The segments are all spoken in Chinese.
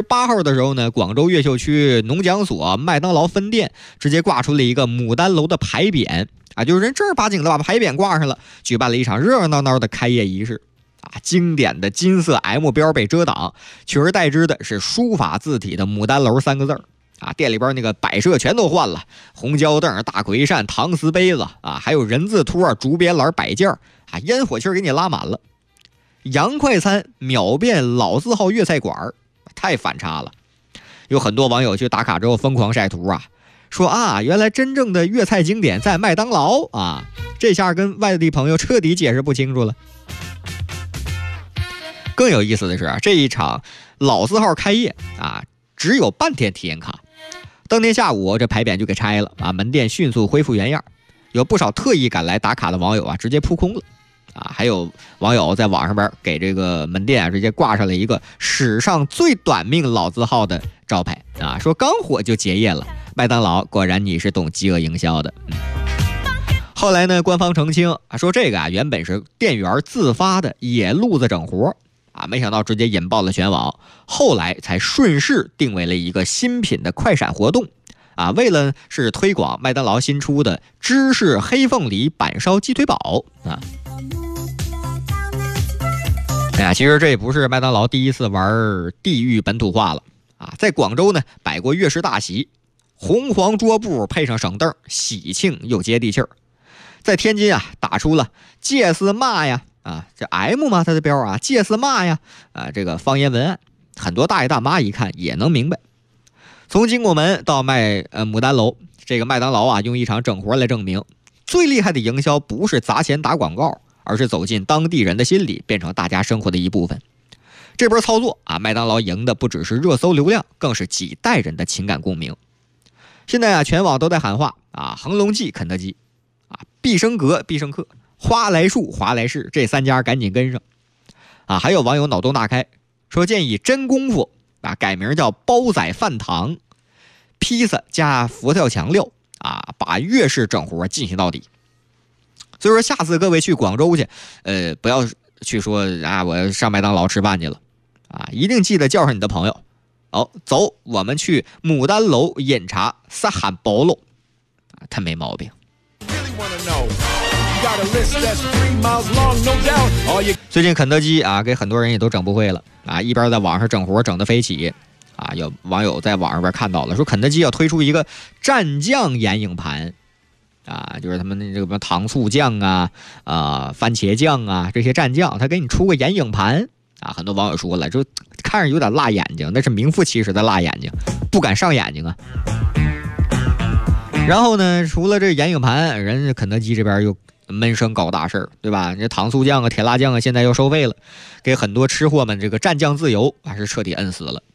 8号的时候呢，广州越秀区农讲所麦当劳分店直接挂出了一个牡丹楼的牌匾啊，就是人正儿八经的把牌匾挂上了，举办了一场热热闹闹的开业仪式啊。经典的金色 M 标被遮挡，取而代之的是书法字体的牡丹楼3个字啊。店里边那个摆设全都换了，红胶凳、大葵扇、搪瓷杯子啊，还有人字托、竹编篮摆件啊，烟火气给你拉满了。洋快餐秒变老字号粤菜馆，太反差了。有很多网友去打卡之后疯狂晒图啊，说啊，原来真正的粤菜经典在麦当劳啊，这下跟外地朋友彻底解释不清楚了。更有意思的是啊，这一场老字号开业啊，只有半天体验卡，当天下午这牌匾就给拆了啊，门店迅速恢复原样。有不少特意赶来打卡的网友啊，直接扑空了。啊，还有网友在网上边给这个门店啊直接挂上了一个史上最短命老字号的招牌啊，说刚火就结业了。麦当劳果然你是懂饥饿营销的。后来呢，官方澄清啊，说这个啊原本是店员自发的野路子整活啊，没想到直接引爆了全网，后来才顺势定为了一个新品的快闪活动啊，为了是推广麦当劳新出的芝士黑凤梨板烧鸡腿堡啊。其实这也不是麦当劳第一次玩地域本土化了啊！在广州呢，摆过粤式大席，红黄桌布配上省凳，喜庆又接地气儿。在天津啊，打出了“借丝骂呀”啊，这 M 嘛，它的标啊，“借丝骂呀”啊，这个方言文案，很多大爷大妈一看也能明白。从金拱门到牡丹楼，这个麦当劳啊，用一场整活来证明，最厉害的营销不是砸钱打广告，而是走进当地人的心里，变成大家生活的一部分。这波操作啊，麦当劳赢的不只是热搜流量，更是几代人的情感共鸣。现在啊，全网都在喊话啊，恒隆记肯德基啊，必胜阁必胜客，花来树华莱士，这3家赶紧跟上啊！还有网友脑洞大开，说建议真功夫啊改名叫煲仔饭堂，披萨加佛跳墙料啊，把粤式整活进行到底。所以说，下次各位去广州去，不要去说啊，我要上麦当劳吃饭去了，啊，一定记得叫上你的朋友。走，我们去牡丹楼饮茶撒喊包喽，他没毛病。最近肯德基啊，给很多人也都整不会了啊，一边在网上整活整得飞起啊，有网友在网上边看到了，说肯德基要推出一个蘸酱眼影盘。啊，就是他们那这个糖醋酱啊、番茄酱啊这些蘸酱，他给你出个眼影盘啊。很多网友说了，就看着有点辣眼睛，那是名副其实的辣眼睛，不敢上眼睛啊。然后呢，除了这眼影盘，人家肯德基这边又闷声搞大事儿，对吧？这糖醋酱啊、甜辣酱啊，现在又收费了，给很多吃货们这个蘸酱自由还是彻底摁死了。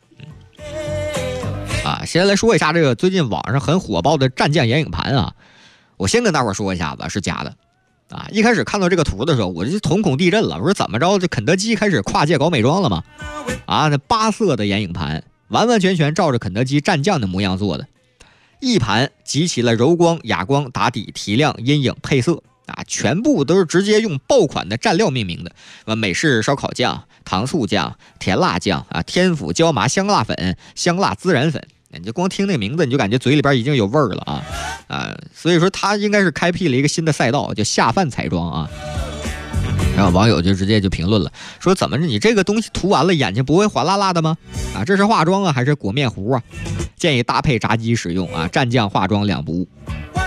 先来说一下这个最近网上很火爆的蘸酱眼影盘啊。我先跟大伙说一下子，是假的啊！一开始看到这个图的时候，我就瞳孔地震了。我说怎么着，这肯德基开始跨界搞美妆了吗？啊，那8色的眼影盘，完完全全照着肯德基蘸酱的模样做的，一盘集齐了柔光、哑光、打底、提亮、阴影、配色啊，全部都是直接用爆款的蘸料命名的，美式烧烤酱、糖醋酱、甜辣酱啊、天府椒麻香辣粉、香辣孜然粉。你就光听那名字，你就感觉嘴里边已经有味儿了所以说他应该是开辟了一个新的赛道，叫下饭彩妆啊。然后网友就直接就评论了，说怎么着你这个东西涂完了眼睛不会哗啦啦的吗？啊，这是化妆啊还是裹面糊啊？建议搭配炸鸡使用啊，蘸酱化妆2不误。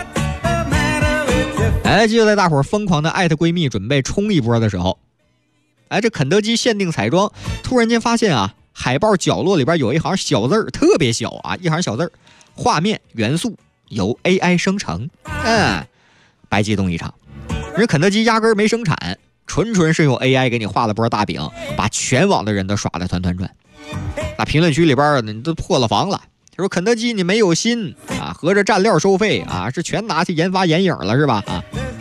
就在大伙疯狂的艾特闺蜜准备冲一波的时候，这肯德基限定彩妆突然间发现啊，海报角落里边有一行小字儿，特别小啊，一行小字儿，画面元素由 AI 生成，白激动一场。人肯德基压根儿没生产，纯是用 AI 给你画了波大饼，把全网的人都耍得团团转。那评论区里边你都破了防了，说肯德基你没有心啊，合着蘸料收费啊，是全拿去研发眼影了是吧？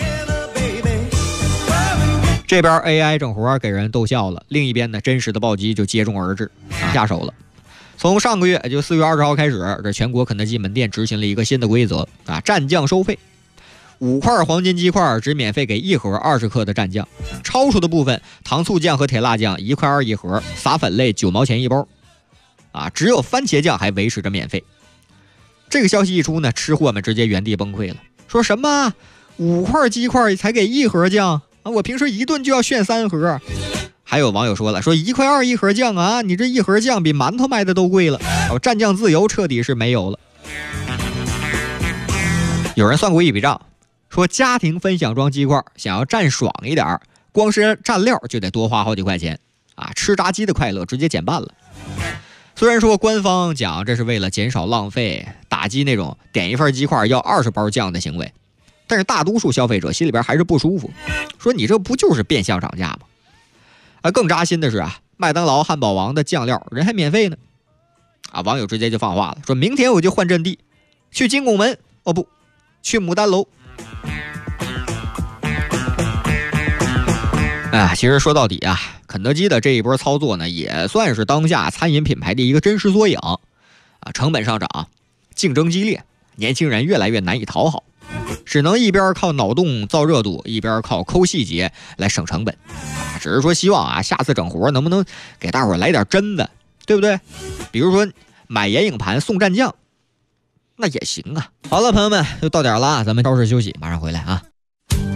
这边 AI 整活给人逗笑了，另一边呢，真实的暴击就接踵而至，下手了。从上个月就4月20号开始，这全国肯德基门店执行了一个新的规则啊，蘸酱收费，5块黄金鸡块只免费给1盒20克的蘸酱，超出的部分糖醋酱和甜辣酱1块2一盒，撒粉类9毛钱一包。 啊，只有番茄酱还维持着免费。这个消息一出呢，吃货们直接原地崩溃了，说什么5块鸡块才给1盒酱啊，我平时一顿就要炫3盒。还有网友说了，说1块2一盒酱啊，你这1盒酱比馒头卖的都贵了，蘸酱自由彻底是没有了。有人算过一笔账，说家庭分享装鸡块想要蘸爽一点，光是蘸料就得多花好几块钱啊！吃炸鸡的快乐直接减半了。虽然说官方讲这是为了减少浪费，打击那种点一份鸡块要20包酱的行为，但是大多数消费者心里边还是不舒服，说你这不就是变相涨价吗？更扎心的是啊，麦当劳、汉堡王的酱料人还免费呢！啊，网友直接就放话了，说明天我就换阵地，去金拱门，哦不，去牡丹楼。其实说到底啊，肯德基的这一波操作呢，也算是当下餐饮品牌的一个真实缩影啊。成本上涨，竞争激烈，年轻人越来越难以讨好，只能一边靠脑洞造热度，一边靠抠细节来省成本。只是说希望啊，下次整活能不能给大伙来点真的，对不对？比如说买眼影盘送蘸酱，那也行啊。好了，朋友们，又到点了，咱们超市休息，马上回来啊。